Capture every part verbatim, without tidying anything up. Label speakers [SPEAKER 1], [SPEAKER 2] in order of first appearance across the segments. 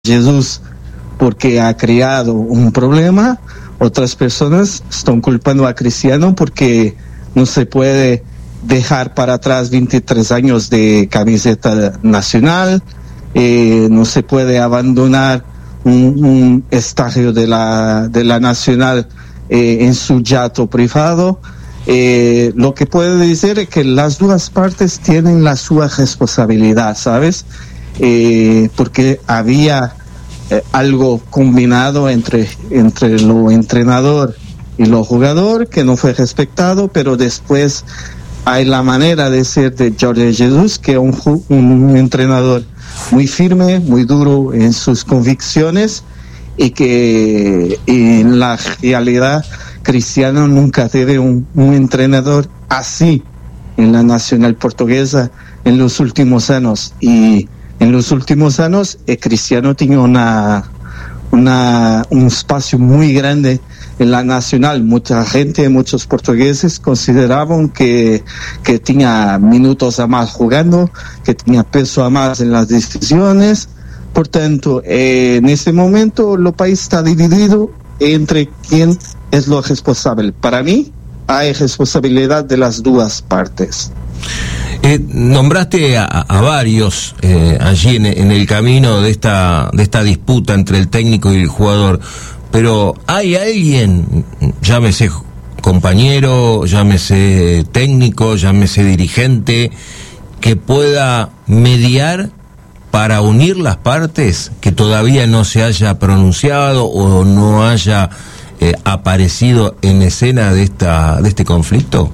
[SPEAKER 1] Jesús porque ha creado un problema, otras personas están culpando a Cristiano porque no se puede dejar para atrás veintitrés años de camiseta nacional, eh, no se puede abandonar un, un estadio de la, de la nacional eh, en su jato privado. Eh, lo que puedo decir es que las dos partes tienen la su responsabilidad, ¿sabes? Eh, porque había eh, algo combinado entre, entre lo entrenador y lo jugador que no fue respetado, pero después hay la manera de ser de Jorge Jesus, que es un, un entrenador muy firme, muy duro en sus convicciones, y que en la realidad Cristiano nunca tuvo un, un entrenador así en la nacional portuguesa en los últimos años. Y en los últimos años eh, Cristiano tenía una, una, un espacio muy grande en la nacional. Mucha gente, muchos portugueses consideraban que, que tenía minutos a más jugando, que tenía peso a más en las decisiones. Por tanto, eh, en este momento el país está dividido entre quién es lo responsable. Para mí hay responsabilidad de las dos partes.
[SPEAKER 2] Eh, nombraste a, a varios eh, allí en, en el camino de esta de esta disputa entre el técnico y el jugador, pero ¿hay alguien, llámese compañero, llámese técnico, llámese dirigente, que pueda mediar para unir las partes, que todavía no se haya pronunciado o no haya eh, aparecido en escena de esta de este conflicto?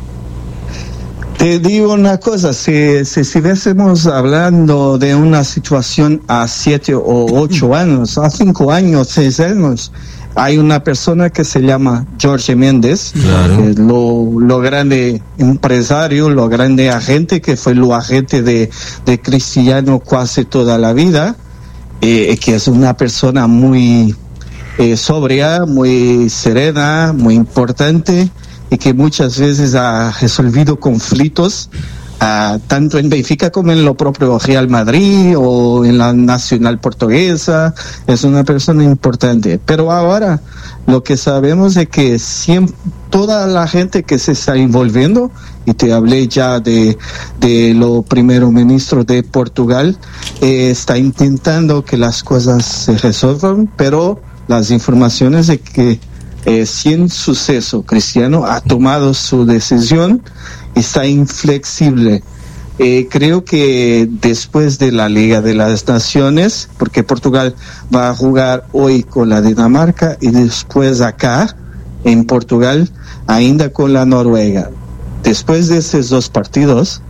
[SPEAKER 1] Te digo una cosa, si, si estuviésemos hablando de una situación a siete o ocho años, a cinco años, seis años, hay una persona que se llama Jorge Mendes, claro. eh, lo, lo grande empresario, lo grande agente, que fue lo agente de, de Cristiano casi toda la vida, eh, que es una persona muy eh, sobria, muy serena, muy importante, y que muchas veces ha resolvido conflictos uh, tanto en Benfica como en lo propio Real Madrid o en la nacional portuguesa. Es una persona importante, pero ahora lo que sabemos es que siempre, toda la gente que se está envolviendo, y te hablé ya de, de lo primero ministro de Portugal, eh, está intentando que las cosas se resuelvan, pero las informaciones de que Eh, sin suceso, Cristiano ha tomado su decisión, está inflexible. Eh, creo que después de la Liga de las Naciones, porque Portugal va a jugar hoy con la Dinamarca y después acá en Portugal, ainda con la Noruega. Después de esos dos partidos,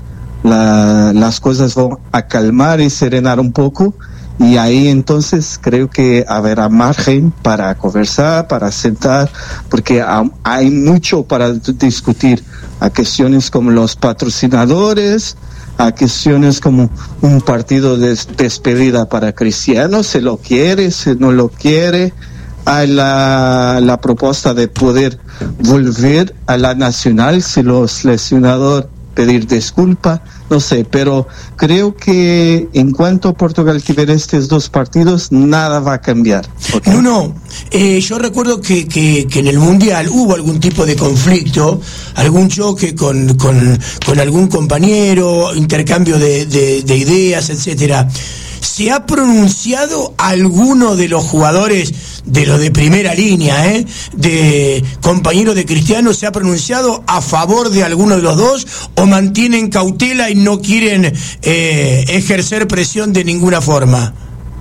[SPEAKER 1] la, las cosas van a calmar y serenar un poco. Y ahí entonces creo que habrá margen para conversar, para sentar, porque hay mucho para discutir, a cuestiones como los patrocinadores, a cuestiones como un partido de despedida para Cristiano, se lo quiere, se no lo quiere. Hay la, la propuesta de poder volver a la nacional si los seleccionadores pedir disculpa, no sé, pero creo que en cuanto a Portugal que ver estos dos partidos, nada va a cambiar. ¿Okay?
[SPEAKER 3] No, no, eh, yo recuerdo que, que, que en el Mundial hubo algún tipo de conflicto, algún choque con, con, con algún compañero, intercambio de, de, de ideas, etcétera. ¿Se ha pronunciado alguno de los jugadores de los de primera línea, eh, de compañeros de Cristiano, se ha pronunciado a favor de alguno de los dos, o mantienen cautela y no quieren eh, ejercer presión de ninguna forma?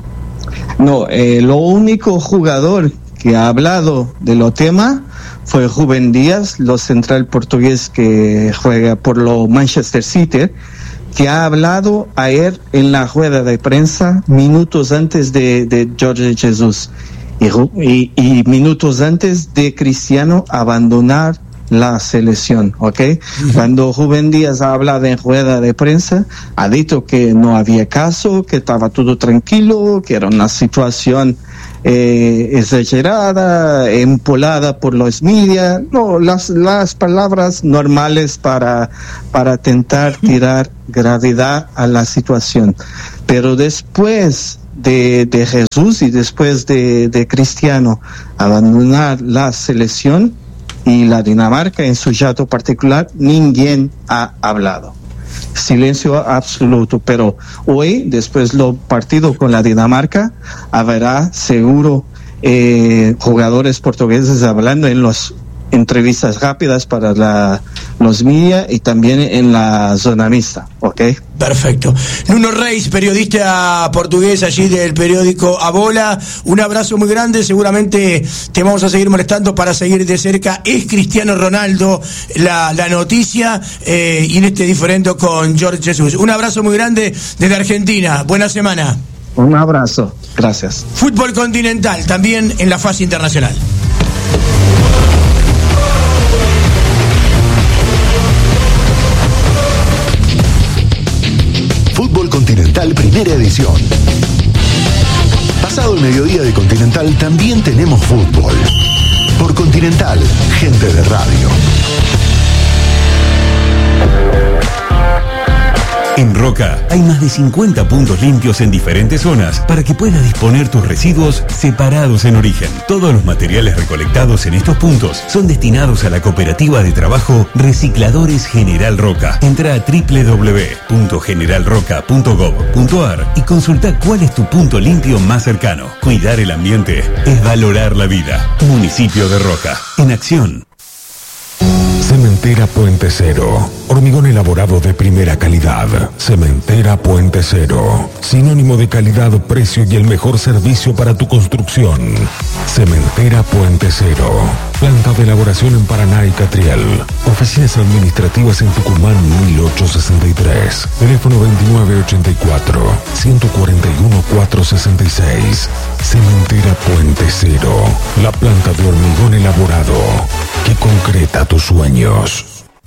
[SPEAKER 1] No, eh, lo único jugador que ha hablado de lo tema fue Rubén Díaz, lo central portugués que juega por lo Manchester City, que ha hablado ayer en la rueda de prensa minutos antes de, de Jorge Jesus y, y, y minutos antes de Cristiano abandonar la selección, ¿ok? Uh-huh. Cuando Rubén Díaz ha hablado en rueda de prensa, ha dicho que no había caso, que estaba todo tranquilo, que era una situación eh, exagerada, empolada por los media, no, las, las palabras normales para, para intentar tirar gravedad a la situación. Pero después de, de Jesús y después de, de Cristiano abandonar la selección y la Dinamarca en su jato particular, ninguém ha hablado. Silencio absoluto, pero hoy, después del partido con la Dinamarca, habrá seguro eh, jugadores portugueses hablando en las entrevistas rápidas para la, los media y también en la zona mixta, ¿ok?
[SPEAKER 3] Perfecto. Nuno Reis, periodista portugués allí del periódico A Bola, un abrazo muy grande, seguramente te vamos a seguir molestando para seguir de cerca. Es Cristiano Ronaldo la, la noticia eh, y en este diferendo con Jorge Jesús. Un abrazo muy grande desde Argentina, buena semana.
[SPEAKER 1] Un abrazo, gracias.
[SPEAKER 3] Fútbol continental, también en la fase internacional.
[SPEAKER 4] Fútbol Continental, primera edición. Pasado el mediodía de Continental, también tenemos fútbol. Por Continental, gente de radio.
[SPEAKER 5] En Roca hay más de cincuenta puntos limpios en diferentes zonas para que puedas disponer tus residuos separados en origen. Todos los materiales recolectados en estos puntos son destinados a la cooperativa de trabajo Recicladores General Roca. Entra a doble u doble u doble u punto general roca punto gob punto ar y consulta cuál es tu punto limpio más cercano. Cuidar el ambiente es valorar la vida. Municipio de Roca, en acción.
[SPEAKER 6] Cementera Puente Cero. Hormigón elaborado de primera calidad. Cementera Puente Cero. Sinónimo de calidad, precio y el mejor servicio para tu construcción. Cementera Puente Cero. Planta de elaboración en Paraná y Catriel. Oficinas administrativas en Tucumán mil ochocientos sesenta y tres. Teléfono veintinueve ochenta y cuatro, ciento cuarenta y uno, cuatrocientos sesenta y seis. Cementera Puente Cero. La planta de hormigón elaborado que concreta tus sueños.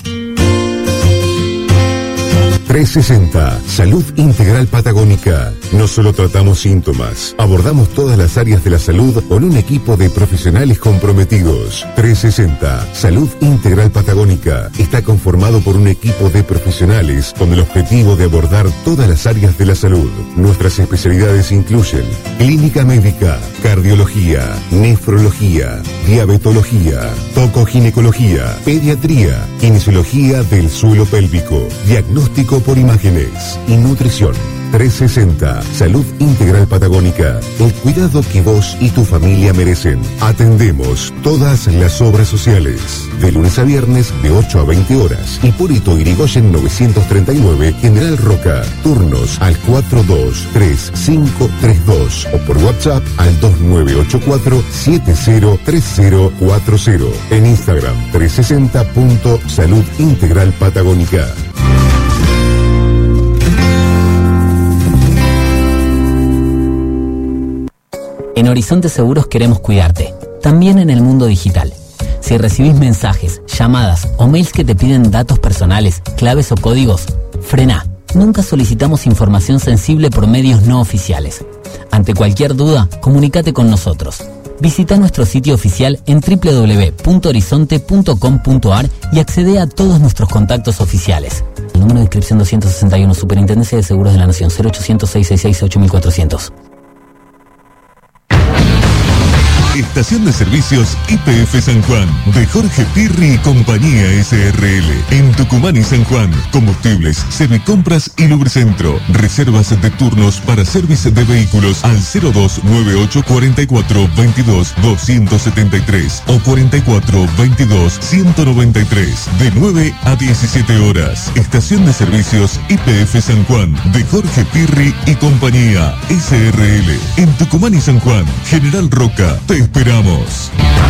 [SPEAKER 7] trescientos sesenta, Salud Integral Patagónica. No solo tratamos síntomas, abordamos todas las áreas de la salud con un equipo de profesionales comprometidos. trescientos sesenta, Salud Integral Patagónica. Está conformado por un equipo de profesionales con el objetivo de abordar todas las áreas de la salud. Nuestras especialidades incluyen clínica médica, cardiología, nefrología, diabetología, tocoginecología, pediatría, kinesiología del suelo pélvico, diagnóstico por imágenes y nutrición. trescientos sesenta, Salud Integral Patagónica. El cuidado que vos y tu familia merecen. Atendemos todas las obras sociales. De lunes a viernes de ocho a veinte horas. Hipólito Yrigoyen novecientos treinta y nueve, General Roca. Turnos al cuatro dos tres cinco tres dos o por WhatsApp al dos nueve ocho cuatro siete cero tres cero cuatro cero. En Instagram trescientos sesenta punto salud integral patagónica.
[SPEAKER 8] En Horizonte Seguros queremos cuidarte, también en el mundo digital. Si recibís mensajes, llamadas o mails que te piden datos personales, claves o códigos, frená. Nunca solicitamos información sensible por medios no oficiales. Ante cualquier duda, comunícate con nosotros. Visita nuestro sitio oficial en doble u doble u doble u punto horizonte punto com punto ar y accede a todos nuestros contactos oficiales. El número de inscripción doscientos sesenta y uno, Superintendencia de Seguros de la Nación, cero ochocientos, seiscientos sesenta y seis, ocho mil cuatrocientos.
[SPEAKER 9] Estación de Servicios Y P F San Juan, de Jorge Pirri y Compañía S R L. En Tucumán y San Juan, combustibles, servicompras y lubricentro. Reservas de turnos para servicio de vehículos al cero dos nueve ocho cuatro cuatro veintidós doscientos setenta y tres o cuarenta y cuatro veintidós ciento noventa y tres, de nueve a diecisiete horas. Estación de Servicios Y P F San Juan, de Jorge Pirri y Compañía S R L. En Tucumán y San Juan, General Roca, te esperamos.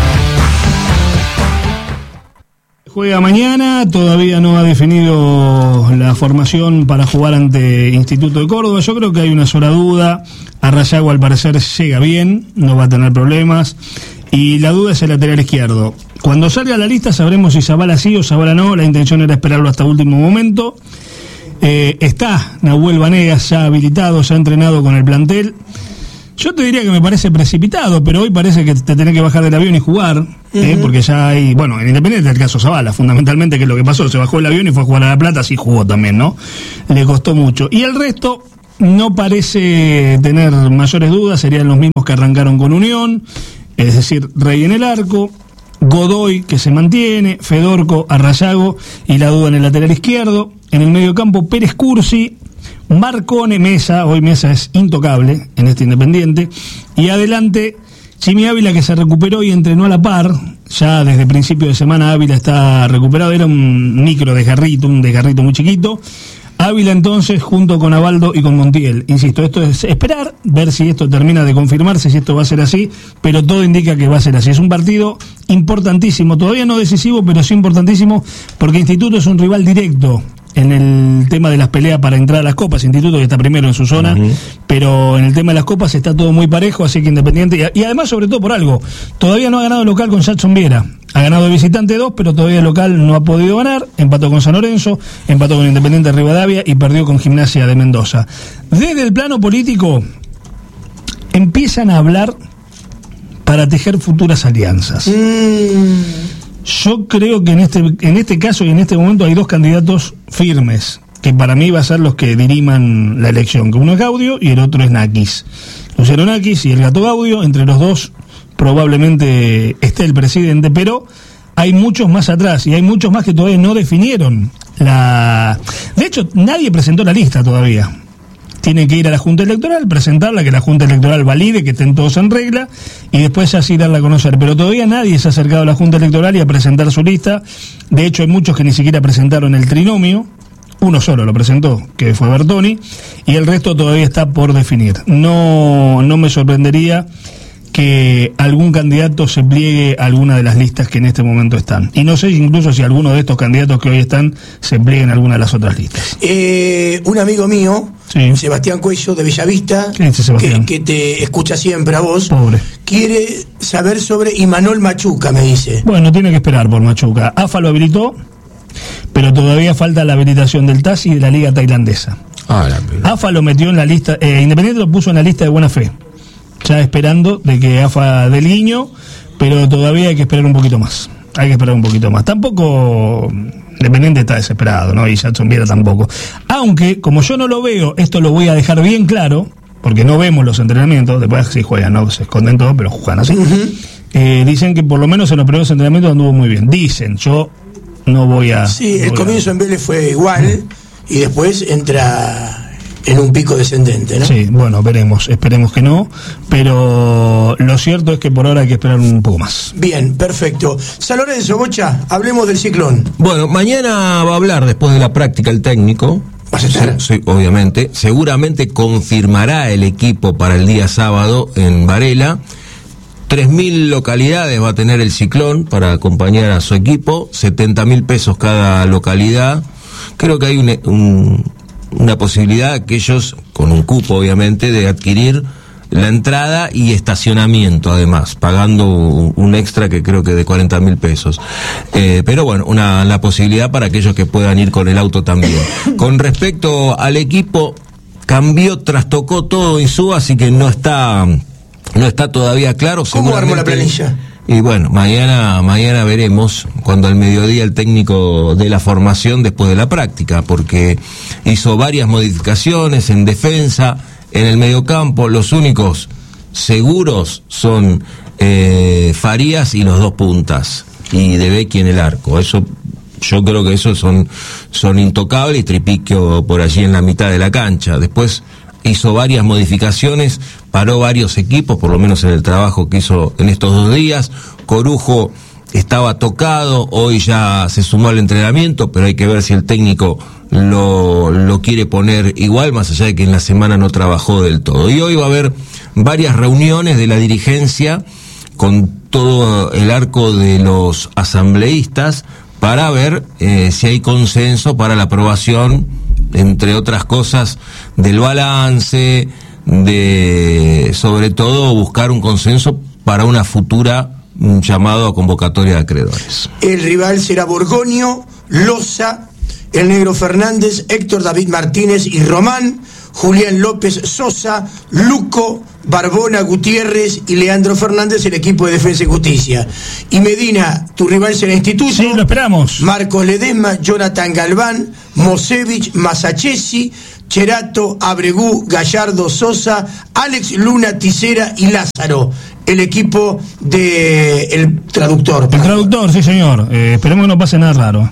[SPEAKER 10] Juega mañana, todavía no ha definido la formación para jugar ante Instituto de Córdoba. Yo creo que hay una sola duda. Arrayago al parecer llega bien, no va a tener problemas. Y la duda es el lateral izquierdo. Cuando salga la lista sabremos si Zabala sí o Zabala no. La intención era esperarlo hasta último momento. Eh, está Nahuel Vanegas ya habilitado, ya entrenado con el plantel. Yo te diría que me parece precipitado, pero hoy parece que te tenés que bajar del avión y jugar, uh-huh. eh, porque ya hay, bueno, en independiente del caso Zabala, fundamentalmente, que es lo que pasó, se bajó del avión y fue a jugar a La Plata, sí jugó también, ¿no? Le costó mucho. Y el resto, no parece tener mayores dudas, serían los mismos que arrancaron con Unión, es decir, Rey en el arco, Godoy, que se mantiene, Fedorco, Arrayago y la duda en el lateral izquierdo. En el mediocampo, Pérez Cursi, Marcone, Mesa, hoy Mesa es intocable en este Independiente, y adelante Chimi Ávila, que se recuperó y entrenó a la par. Ya desde principio de semana Ávila está recuperado, era un micro desgarrito, un desgarrito muy chiquito. Ávila entonces junto con Abaldo y con Montiel. Insisto, esto es esperar, ver si esto termina de confirmarse, si esto va a ser así, pero todo indica que va a ser así. Es un partido importantísimo, todavía no decisivo, pero sí importantísimo, porque Instituto es un rival directo en el tema de las peleas para entrar a las copas. Instituto que está primero en su zona, uh-huh. pero en el tema de las copas está todo muy parejo, así que Independiente, y, y además sobre todo por algo, todavía no ha ganado local con Jackson Viera. Ha ganado de visitante dos, pero todavía el local no ha podido ganar. Empató con San Lorenzo, empató con Independiente de Rivadavia y perdió con Gimnasia de Mendoza. Desde el plano político empiezan a hablar para tejer futuras alianzas. Mm. Yo creo que en este, en este caso y en este momento hay dos candidatos firmes, que para mí va a ser los que diriman la elección, que uno es Gaudio y el otro es Nakis. Luciano Nakis y el Gato Gaudio, entre los dos probablemente esté el presidente, pero hay muchos más atrás y hay muchos más que todavía no definieron la... De hecho, nadie presentó la lista todavía. Tiene que ir a la Junta Electoral, presentarla, que la Junta Electoral valide, que estén todos en regla, y después ya sí darla a conocer. Pero todavía nadie se ha acercado a la Junta Electoral y a presentar su lista. De hecho, hay muchos que ni siquiera presentaron el trinomio. Uno solo lo presentó, que fue Bertoni, y el resto todavía está por definir. No, no me sorprendería que algún candidato se pliegue a alguna de las listas que en este momento están. Y no sé incluso si alguno de estos candidatos que hoy están se plieguen a alguna de las otras listas.
[SPEAKER 3] Eh, un amigo mío, sí. Sebastián Cuello, de Bellavista, que, que te escucha siempre a vos,
[SPEAKER 10] pobre,
[SPEAKER 3] quiere saber sobre Imanol Machuca, me dice.
[SPEAKER 10] Bueno, tiene que esperar por Machuca. A F A lo habilitó, pero todavía falta la habilitación del T A S y de la Liga Tailandesa. Ah, la A F A lo metió en la lista, eh, Independiente lo puso en la lista de buena fe, ya esperando de que A F A del guiño, pero todavía hay que esperar un poquito más. Hay que esperar un poquito más. Tampoco Independiente está desesperado, ¿no? Y Jackson Viera tampoco. Aunque, como yo no lo veo, esto lo voy a dejar bien claro, porque no vemos los entrenamientos, después sí juegan, ¿no? Se esconden todos, pero juegan así. Uh-huh. Eh, dicen que por lo menos en los primeros entrenamientos anduvo muy bien. Dicen, yo no voy a...
[SPEAKER 3] Sí,
[SPEAKER 10] no
[SPEAKER 3] el comienzo a... en Vélez fue igual, uh-huh. y después entra... en un pico descendente, ¿no?
[SPEAKER 10] Sí, bueno, veremos, esperemos que no, pero lo cierto es que por ahora hay que esperar un poco más.
[SPEAKER 3] Bien, perfecto. San Lorenzo, Bocha, hablemos del Ciclón.
[SPEAKER 2] Bueno, mañana va a hablar después de la práctica el técnico.
[SPEAKER 3] ¿Vas a estar?
[SPEAKER 2] Sí, obviamente. Seguramente confirmará el equipo para el día sábado en Varela. tres mil localidades va a tener el Ciclón para acompañar a su equipo, setenta mil pesos cada localidad. Creo que hay un... un una posibilidad que ellos, con un cupo obviamente, de adquirir la entrada y estacionamiento además, pagando un extra que creo que de cuarenta mil pesos. Eh, pero bueno, una la posibilidad para aquellos que puedan ir con el auto también. Con respecto al equipo, cambió, trastocó todo Insúa, así que no está, no está todavía claro.
[SPEAKER 3] ¿Cómo armó la planilla?
[SPEAKER 2] Y bueno, mañana mañana veremos, cuando al mediodía el técnico dé la formación después de la práctica, porque hizo varias modificaciones en defensa, en el mediocampo. Los únicos seguros son eh, Farías y los dos puntas, y De Becchi en el arco. Eso, yo creo que esos son, son intocables, y Tripiquio por allí en la mitad de la cancha. Después hizo varias modificaciones, paró varios equipos, por lo menos en el trabajo que hizo en estos dos días. Corujo estaba tocado, hoy ya se sumó al entrenamiento, pero hay que ver si el técnico lo, lo quiere poner igual, más allá de que en la semana no trabajó del todo. Y hoy va a haber varias reuniones de la dirigencia con todo el arco de los asambleístas para ver eh, si hay consenso para la aprobación, entre otras cosas, del balance, de sobre todo buscar un consenso para una futura un llamado a convocatoria de acreedores.
[SPEAKER 3] El rival será Borgoño, Loza, el Negro Fernández, Héctor David Martínez y Román, Julián López Sosa, Luco, Barbona, Gutiérrez y Leandro Fernández, el equipo de Defensa y Justicia. Y Medina, tu rival será Instituto.
[SPEAKER 10] Sí, lo esperamos.
[SPEAKER 3] Marcos Ledesma, Jonathan Galván, Mosevich, Masachesi, Cherato, Abregú, Gallardo, Sosa, Alex Luna, Tisera y Lázaro. El equipo de el traductor.
[SPEAKER 10] El traductor, sí señor. Eh, esperemos que no pase nada raro.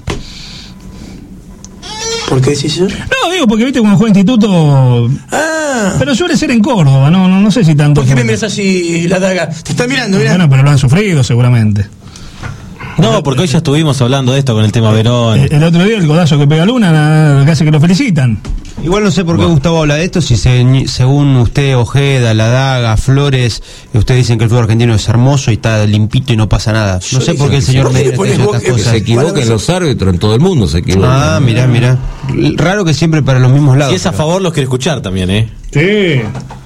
[SPEAKER 3] ¿Por qué decís eso?
[SPEAKER 10] No, digo, porque viste cuando juega instituto.
[SPEAKER 3] Ah.
[SPEAKER 10] Pero suele ser en Córdoba, no, no, no sé si tanto.
[SPEAKER 3] ¿Por qué me miras así la daga? Te está mirando, mirá.
[SPEAKER 10] Bueno, pero lo han sufrido seguramente.
[SPEAKER 11] No, porque hoy ya estuvimos hablando de esto con el tema Verón.
[SPEAKER 10] El, el otro día el codazo que pega Luna, casi que lo felicitan.
[SPEAKER 12] Igual no sé por qué bueno. Gustavo habla de esto, si se, según usted, Ojeda, La Daga, Flores, ustedes dicen que el fútbol argentino es hermoso y está limpito y no pasa nada. No Yo sé por qué el señor Medina está diciendo estas cosas.
[SPEAKER 2] Se equivocan los árbitros, en todo el mundo se equivocan.
[SPEAKER 12] Ah, mirá, mirá. Raro que siempre para los mismos lados.
[SPEAKER 11] Si es a favor, los quiere escuchar también, ¿eh?
[SPEAKER 10] Sí.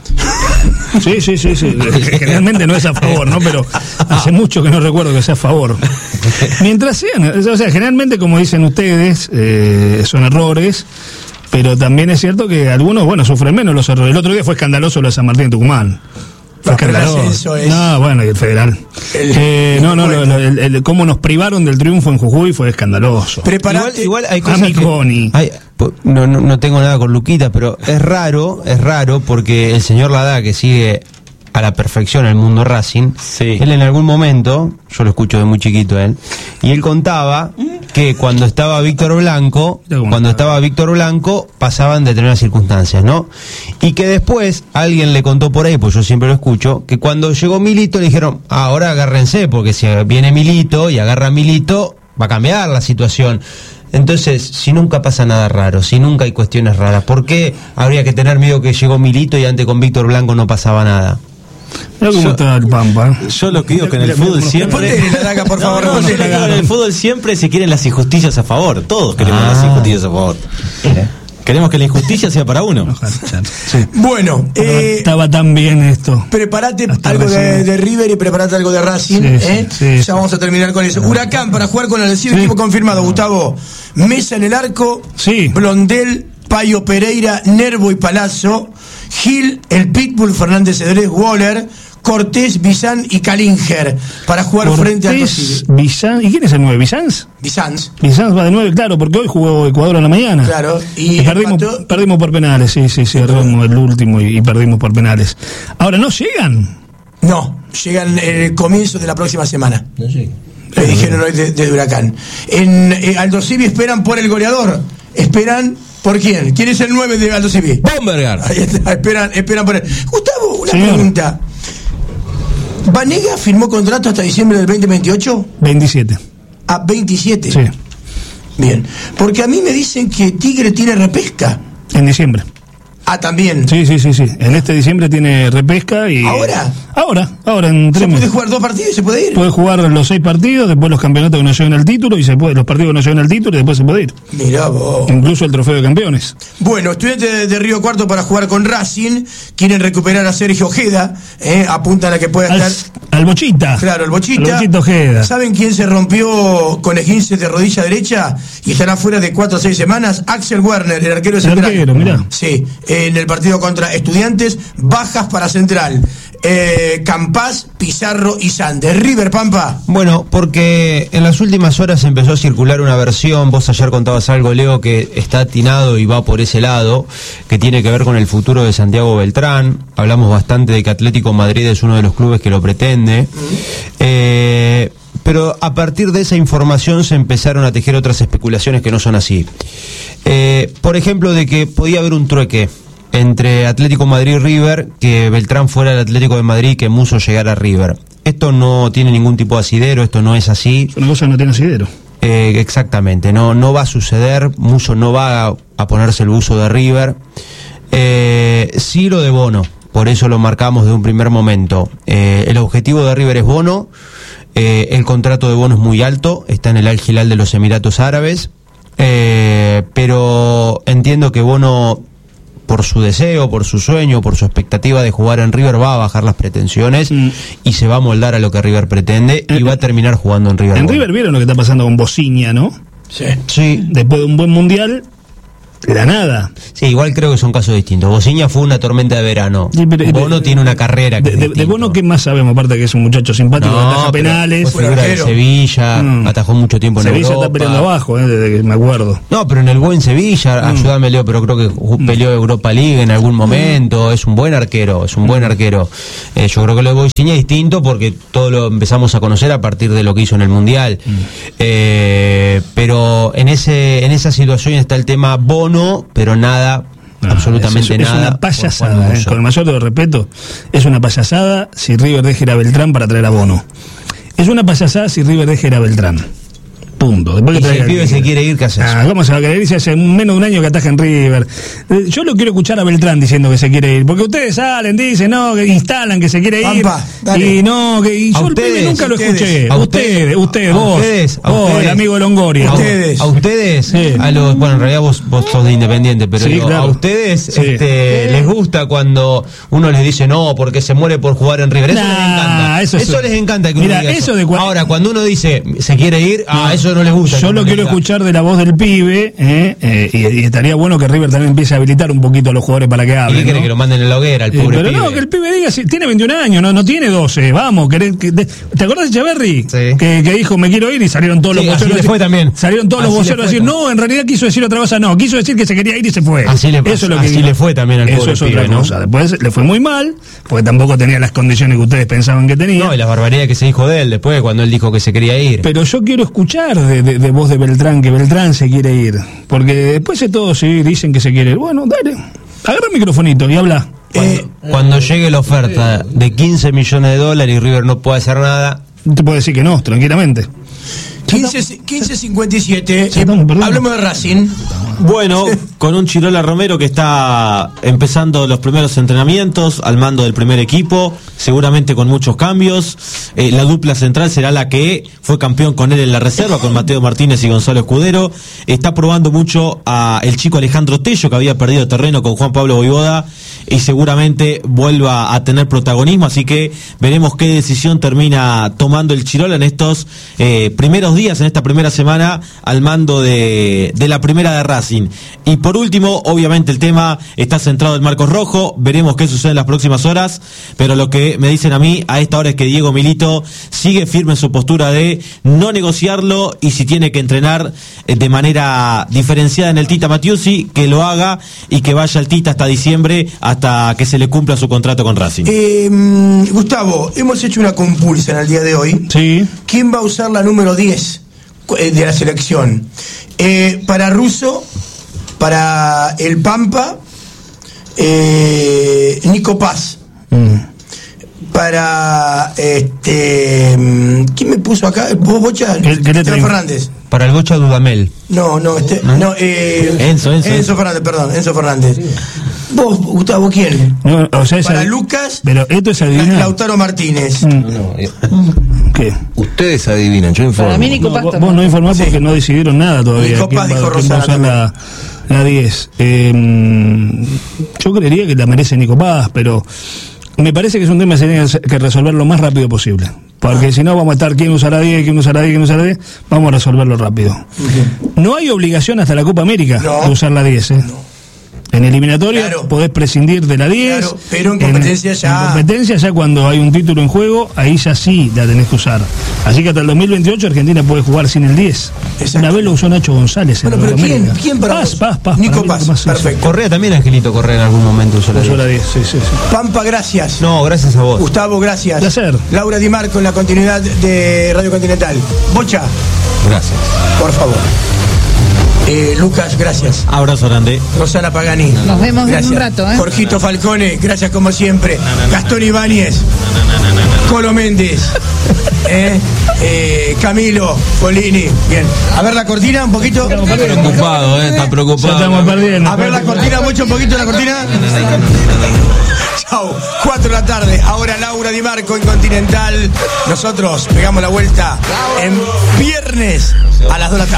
[SPEAKER 10] Sí, sí, sí, sí. Generalmente no es a favor, ¿no? Pero hace mucho que no recuerdo que sea a favor. Mientras sean, o sea, generalmente, como dicen ustedes, eh, son errores, pero también es cierto que algunos, bueno, sufren menos los errores. El otro día fue escandaloso lo de San Martín de Tucumán. Fue escandaloso. Es... No, bueno, y el federal. El, eh, no, no, lo, lo, el, el, cómo nos privaron del triunfo en Jujuy fue escandaloso.
[SPEAKER 12] Igual, igual hay cosas
[SPEAKER 10] que,
[SPEAKER 12] hay, no, no, no tengo nada con Luquita, pero es raro, es raro porque el señor Lada, que sigue a la perfección el mundo Racing, sí. Él en algún momento, yo lo escucho de muy chiquito él, y él contaba que cuando estaba Víctor Blanco, cuando estaba Víctor Blanco, pasaban determinadas circunstancias, ¿no? Y que después alguien le contó por ahí, pues yo siempre lo escucho, que cuando llegó Milito le dijeron, ah, ahora agárrense, porque si viene Milito y agarra a Milito, va a cambiar la situación. Entonces, si nunca pasa nada raro, si nunca hay cuestiones raras, ¿por qué habría que tener miedo que llegó Milito y antes con Víctor Blanco no pasaba nada?
[SPEAKER 10] Yo, está el Pampa.
[SPEAKER 11] yo lo que digo que en el fútbol siempre
[SPEAKER 3] la daga, por favor,
[SPEAKER 11] no, no, no, en el fútbol siempre se quieren las injusticias a favor, todos queremos ah. las injusticias a favor. ¿Eh? Queremos que la injusticia sea para uno.
[SPEAKER 3] Sí. Bueno, eh,
[SPEAKER 10] estaba tan bien esto.
[SPEAKER 3] Prepárate algo de, de River y prepárate algo de Racing. Sí, ¿eh? sí, sí. Ya vamos a terminar con eso. Huracán para jugar con el Alcides, sí. Equipo confirmado, Gustavo. Mesa en el arco.
[SPEAKER 10] Sí.
[SPEAKER 3] Blondel, Payo Pereira, Nervo y Palazzo. Gil, el Pitbull, Fernández Cedrés, Waller, Cortés, Bizán y Calinger para jugar
[SPEAKER 10] Cortés,
[SPEAKER 3] frente al Alcides.
[SPEAKER 10] Bizán, ¿y quién es el nueve? ¿Bizanz?
[SPEAKER 3] Bizanz.
[SPEAKER 10] Bizanz va de nueve, claro, porque hoy jugó Ecuador a la mañana.
[SPEAKER 3] Claro. Y,
[SPEAKER 10] y perdimos, empató... perdimos por penales, sí, sí, sí, erramos el último y, y perdimos por penales. Ahora, ¿no llegan?
[SPEAKER 3] No, llegan el comienzo de la próxima semana.
[SPEAKER 2] No llegan.
[SPEAKER 3] Le dijeron hoy desde de Huracán. En eh, Aldo Civi esperan por el goleador. Esperan... ¿Por quién? ¿Quién es el nueve de Aldo Civi?
[SPEAKER 2] Bombergar.
[SPEAKER 3] Ahí está, esperan, esperan por él. Gustavo, una
[SPEAKER 10] Señor.
[SPEAKER 3] pregunta. ¿Vanega firmó contrato hasta diciembre del veinte veintiocho?
[SPEAKER 10] veintisiete.
[SPEAKER 3] Ah, veintisiete.
[SPEAKER 10] Sí.
[SPEAKER 3] Bien. Porque a mí me dicen que Tigre tiene repesca.
[SPEAKER 10] En diciembre.
[SPEAKER 3] Ah, también.
[SPEAKER 10] Sí, sí, sí, sí. En este diciembre tiene repesca y...
[SPEAKER 3] ¿Ahora?
[SPEAKER 10] Ahora, ahora en tres
[SPEAKER 3] ¿Se
[SPEAKER 10] meses.
[SPEAKER 3] puede jugar dos partidos y se puede ir?
[SPEAKER 10] Puede jugar los seis partidos, después los campeonatos que no lleven al título y se puede, los partidos que no lleven al título y después se puede ir.
[SPEAKER 3] Mirá vos.
[SPEAKER 10] Incluso el trofeo de campeones.
[SPEAKER 3] Bueno, Estudiantes de, de Río Cuarto para jugar con Racing. Quieren recuperar a Sergio Ojeda. Eh, apuntan a que pueda
[SPEAKER 10] al,
[SPEAKER 3] estar...
[SPEAKER 10] Al Bochita.
[SPEAKER 3] Claro, el Bochita.
[SPEAKER 10] El Bochita Ojeda.
[SPEAKER 3] ¿Saben quién se rompió con esguince de rodilla derecha y estará fuera de cuatro a seis semanas? Axel Werner, el arquero de Central.
[SPEAKER 10] El arquero, mirá.
[SPEAKER 3] Sí, en el partido contra Estudiantes, bajas para Central. Eh, Campás, Pizarro y Sander. River, Pampa.
[SPEAKER 12] Bueno, porque en las últimas horas empezó a circular una versión, vos ayer contabas algo, Leo, que está atinado y va por ese lado, que tiene que ver con el futuro de Santiago Beltrán. Hablamos bastante de que Atlético Madrid es uno de los clubes que lo pretende. Uh-huh. Eh... Pero a partir de esa información se empezaron a tejer otras especulaciones que no son así. Eh, por ejemplo, de que podía haber un trueque entre Atlético Madrid y River, que Beltrán fuera el Atlético de Madrid y que Musso llegara a River. Esto no tiene ningún tipo de asidero, esto no es así.
[SPEAKER 10] Una cosa no tiene asidero.
[SPEAKER 12] Eh, exactamente, no, no va a suceder, Musso no va a, a ponerse el buzo de River. Eh, sí lo de Bono, por eso lo marcamos de un primer momento. Eh, el objetivo de River es Bono. Eh, el contrato de Bono es muy alto, está en el Al Hilal de los Emiratos Árabes, eh, pero entiendo que Bono, por su deseo, por su sueño, por su expectativa de jugar en River, va a bajar las pretensiones mm. y se va a moldar a lo que River pretende y va a terminar jugando en River.
[SPEAKER 10] En
[SPEAKER 12] Bono.
[SPEAKER 10] River vieron lo que está pasando con Bociña, ¿no?
[SPEAKER 3] Sí.
[SPEAKER 12] Sí.
[SPEAKER 10] Después de un buen mundial, de la nada.
[SPEAKER 12] Sí, igual creo que son casos distintos. Bociña fue una tormenta de verano. Sí, pero, Bono de, tiene una carrera que
[SPEAKER 10] de, de Bono, ¿qué más sabemos? Aparte que es un muchacho simpático, no, que ataja penales.
[SPEAKER 12] Fue figura de Sevilla, mm. atajó mucho tiempo en
[SPEAKER 10] Sevilla
[SPEAKER 12] Europa.
[SPEAKER 10] Sevilla está peleando abajo, eh, desde que me acuerdo.
[SPEAKER 12] No, pero en el buen Sevilla, mm. ayúdame Leo, pero creo que peleó Europa League en algún momento. Mm. Es un buen arquero, es un buen arquero. Eh, yo creo que lo de Bociña es distinto porque todo lo empezamos a conocer a partir de lo que hizo en el Mundial. Mm. Eh, pero en ese en esa situación está el tema Bono, pero nada, no, absolutamente
[SPEAKER 10] es, es,
[SPEAKER 12] nada.
[SPEAKER 10] Es una payasada, eh, con el mayor de los respetos, es una payasada si River deja ir a Beltrán para traer a Bono. Es una payasada si River deja ir a Beltrán. Punto. Después
[SPEAKER 12] y
[SPEAKER 10] que
[SPEAKER 12] si el pibe se quiere ir, ¿qué haces?
[SPEAKER 10] Ah, ¿cómo se va a querer ir si hace menos de un año que ataja en River? Eh, yo lo quiero escuchar a Beltrán diciendo que se quiere ir, porque ustedes salen, dicen, no, que instalan que se quiere ir.
[SPEAKER 3] Pampa,
[SPEAKER 10] y no, que y yo
[SPEAKER 12] ustedes,
[SPEAKER 10] el pibe nunca lo
[SPEAKER 12] ustedes,
[SPEAKER 10] escuché.
[SPEAKER 12] A
[SPEAKER 10] ustedes, ustedes,
[SPEAKER 12] a
[SPEAKER 10] vos,
[SPEAKER 12] ustedes, a
[SPEAKER 10] vos,
[SPEAKER 12] ustedes,
[SPEAKER 10] el amigo de Longoria.
[SPEAKER 12] A ustedes, a ustedes, sí. a los, bueno, en realidad vos, vos sos de Independiente, pero
[SPEAKER 10] sí,
[SPEAKER 12] digo,
[SPEAKER 10] claro.
[SPEAKER 12] a ustedes
[SPEAKER 10] sí.
[SPEAKER 12] este, les gusta cuando uno les dice no, porque se muere por jugar en River. Eso
[SPEAKER 10] nah,
[SPEAKER 12] les encanta.
[SPEAKER 10] Eso,
[SPEAKER 12] eso les encanta que uno
[SPEAKER 10] mira,
[SPEAKER 12] diga eso.
[SPEAKER 10] eso de cua...
[SPEAKER 12] Ahora, cuando uno dice se quiere ir, ah, eso no les gusta.
[SPEAKER 10] Yo lo quiero escuchar de la voz del pibe, eh, eh, y, y estaría bueno que River también empiece a habilitar un poquito a los jugadores para que hablen.
[SPEAKER 12] ¿Y qué quiere,
[SPEAKER 10] ¿no?
[SPEAKER 12] que lo manden en la hoguera, el
[SPEAKER 10] Eh,
[SPEAKER 12] pobre
[SPEAKER 10] pero
[SPEAKER 12] pibe?
[SPEAKER 10] no, que el pibe diga, si tiene veintiún años, no, no tiene doce, vamos, querés que de- ¿te acordás de Echeverri?
[SPEAKER 12] Sí.
[SPEAKER 10] Que, que dijo, me quiero ir, y salieron todos
[SPEAKER 12] Sí,
[SPEAKER 10] los
[SPEAKER 12] así
[SPEAKER 10] voceros.
[SPEAKER 12] le fue también.
[SPEAKER 10] Salieron todos
[SPEAKER 12] Así
[SPEAKER 10] los
[SPEAKER 12] le
[SPEAKER 10] voceros a
[SPEAKER 12] fue
[SPEAKER 10] decir,
[SPEAKER 12] también.
[SPEAKER 10] no, en realidad quiso decir otra cosa, no, quiso decir que se quería ir y se fue.
[SPEAKER 12] Así le-
[SPEAKER 10] Eso es lo que
[SPEAKER 12] así
[SPEAKER 10] dijo.
[SPEAKER 12] le fue también al
[SPEAKER 10] Eso
[SPEAKER 12] pobre
[SPEAKER 10] es otra
[SPEAKER 12] pibe, ¿no?
[SPEAKER 10] cosa. Después le fue muy mal, porque tampoco tenía las condiciones que ustedes pensaban que tenía.
[SPEAKER 12] No, y la barbaridad que se dijo de él después, cuando él dijo que se quería ir.
[SPEAKER 10] Pero yo quiero escuchar de, de, de voz de Beltrán que Beltrán se quiere ir. Porque después de todo sí dicen que se quiere ir. Bueno, dale, agarra el microfonito y habla.
[SPEAKER 12] Cuando,
[SPEAKER 3] Eh,
[SPEAKER 12] cuando llegue la oferta de quince millones de dólares y River no puede hacer nada,
[SPEAKER 10] Te puedo decir que no, tranquilamente.
[SPEAKER 3] quince cincuenta y siete.
[SPEAKER 10] Sí, estamos perdiendo.
[SPEAKER 3] Hablemos de Racing.
[SPEAKER 11] Bueno, con un Chirola Romero que está empezando los primeros entrenamientos al mando del primer equipo, seguramente con muchos cambios. Eh, la dupla central será la que fue campeón con él en la reserva, con Mateo Martínez y Gonzalo Escudero. Está probando mucho a el chico Alejandro Tello, que había perdido terreno con Juan Pablo Voivoda, y seguramente vuelva a tener protagonismo, así que veremos qué decisión termina tomando el Chirola en estos eh, primeros días, en esta primera semana, al mando de, de la primera de Racing. Y por último, obviamente el tema está centrado en Marcos Rojo, veremos qué sucede en las próximas horas, pero lo que me dicen a mí a esta hora es que Diego Milito sigue firme en su postura de no negociarlo, y si tiene que entrenar eh, de manera diferenciada en el Tita Matiusi, que lo haga y que vaya el Tita hasta diciembre, hasta que se le cumpla su contrato con Racing.
[SPEAKER 3] Eh, Gustavo, hemos hecho una compulsa en el día de hoy.
[SPEAKER 10] Sí.
[SPEAKER 3] ¿Quién va a usar la número diez eh, de la selección? Eh, para Russo, para el Pampa, eh, Nico Paz.
[SPEAKER 10] Mm.
[SPEAKER 3] Para este, ¿quién me puso acá? ¿Vos, Bocha?
[SPEAKER 10] ¿Qué- qué letra
[SPEAKER 3] Esteban
[SPEAKER 10] hay?
[SPEAKER 3] Fernández.
[SPEAKER 12] para el Bocha Dudamel.
[SPEAKER 3] No, no, este, no, eh,
[SPEAKER 11] Enzo, Enzo.
[SPEAKER 3] Enzo Fernández, perdón, Enzo Fernández. Vos, Gustavo, ¿quién?
[SPEAKER 10] No, o sea,
[SPEAKER 3] Para
[SPEAKER 10] esa-
[SPEAKER 3] Lucas,
[SPEAKER 10] Pero esto es adivinar.
[SPEAKER 3] Lautaro Martínez.
[SPEAKER 10] Mm.
[SPEAKER 2] No, eh,
[SPEAKER 10] ¿Qué?
[SPEAKER 2] ustedes adivinan, yo informo.
[SPEAKER 13] Para mí Nico
[SPEAKER 10] No,
[SPEAKER 13] Paz
[SPEAKER 10] vos,
[SPEAKER 13] también.
[SPEAKER 10] vos no informás porque no decidieron nada todavía.
[SPEAKER 3] Nico
[SPEAKER 10] ¿Quién
[SPEAKER 3] Paz
[SPEAKER 10] va-
[SPEAKER 3] dijo
[SPEAKER 10] quién va a
[SPEAKER 3] Rosana
[SPEAKER 10] usar la, la diez? Eh, yo creería que la merece Nico Paz, pero me parece que es un tema que se tiene que resolver lo más rápido posible. Porque si no vamos a estar quién usará diez, quién usará diez, quién usará diez, vamos a resolverlo rápido. No hay obligación hasta la Copa América
[SPEAKER 3] No.
[SPEAKER 10] de usar la diez, ¿eh? En eliminatoria
[SPEAKER 3] Claro.
[SPEAKER 10] podés prescindir de la diez.
[SPEAKER 3] Claro, pero en competencia ya-
[SPEAKER 10] En competencia ya cuando hay un título en juego, ahí ya sí la tenés que usar. Así que hasta el dos mil veintiocho Argentina puede jugar sin el diez.
[SPEAKER 3] Exacto.
[SPEAKER 10] Una vez lo usó Nacho González en
[SPEAKER 3] Bueno,
[SPEAKER 10] la
[SPEAKER 3] pero
[SPEAKER 10] Copa
[SPEAKER 3] ¿quién,
[SPEAKER 10] América.
[SPEAKER 3] ¿quién para
[SPEAKER 10] Paz,
[SPEAKER 3] vos?
[SPEAKER 10] Paz, Paz.
[SPEAKER 3] Nico
[SPEAKER 10] para mí
[SPEAKER 3] Paz,
[SPEAKER 10] Nico Paz, sí,
[SPEAKER 3] perfecto.
[SPEAKER 12] Correa también, Angelito Correa en algún momento usó la
[SPEAKER 10] sí. Usó la
[SPEAKER 12] diez.
[SPEAKER 10] diez, sí, sí, sí.
[SPEAKER 3] Pampa, gracias.
[SPEAKER 12] No, gracias a vos.
[SPEAKER 3] Gustavo, gracias.
[SPEAKER 10] Placer.
[SPEAKER 3] Laura Di Marco en la continuidad de Radio Continental. Bocha,
[SPEAKER 2] Gracias.
[SPEAKER 3] por favor. Eh, Lucas, gracias.
[SPEAKER 11] Abrazo grande.
[SPEAKER 3] Rosana Pagani.
[SPEAKER 13] Nos vemos en
[SPEAKER 3] gracias.
[SPEAKER 13] un rato, ¿eh?
[SPEAKER 3] Jorgito Falcone, gracias como siempre. Gastón Ibáñez. Colo Méndez. Eh, eh, Camilo Polini. Bien. A ver la cortina un poquito.
[SPEAKER 2] Está preocupado, eh, está
[SPEAKER 10] Ya
[SPEAKER 2] preocupado.
[SPEAKER 10] estamos perdiendo.
[SPEAKER 3] A ver la cortina, mucho un poquito la cortina. Chau, cuatro de la tarde. Ahora Laura Di Marco en Continental. Nosotros pegamos la vuelta en viernes a las dos de la tarde.